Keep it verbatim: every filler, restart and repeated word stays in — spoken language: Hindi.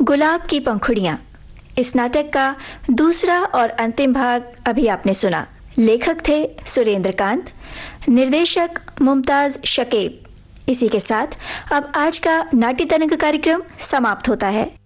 गुलाब की पंखुड़ियां, इस नाटक का दूसरा और अंतिम भाग अभी आपने सुना। लेखक थे सुरेंद्र कांत, निर्देशक मुमताज शकीब। इसी के साथ अब आज का नाट्य तरंग कार्यक्रम समाप्त होता है।